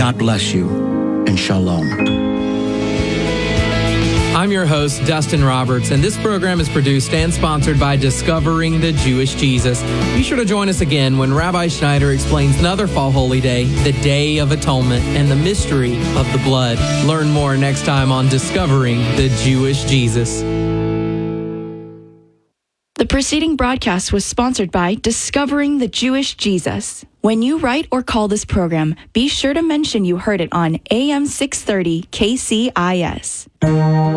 God bless you, and shalom. I'm your host, Dustin Roberts, and this program is produced and sponsored by Discovering the Jewish Jesus. Be sure to join us again when Rabbi Schneider explains another fall holy day, the Day of Atonement, and the mystery of the blood. Learn more next time on Discovering the Jewish Jesus. The preceding broadcast was sponsored by Discovering the Jewish Jesus. When you write or call this program, be sure to mention you heard it on AM 630 KCIS.